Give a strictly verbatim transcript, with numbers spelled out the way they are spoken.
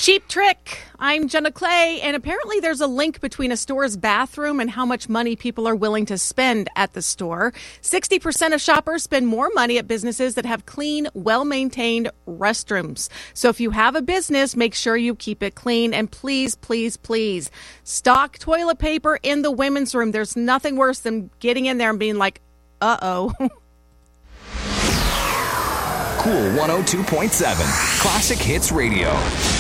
Cheap Trick. I'm Jenna Clay, and apparently there's a link between a store's bathroom and how much money people are willing to spend at the store. sixty percent of shoppers spend more money at businesses that have clean, well-maintained restrooms. So if you have a business, make sure you keep it clean. And please, please, please, stock toilet paper in the women's room. There's nothing worse than getting in there and being like, uh-oh. Cool one oh two point seven, Classic Hits Radio.